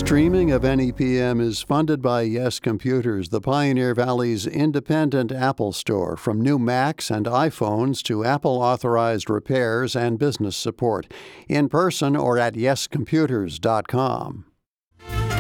Streaming of NEPM is funded by Yes Computers, the Pioneer Valley's independent Apple store. From new Macs and iPhones to Apple-authorized repairs and business support. In person or at yescomputers.com.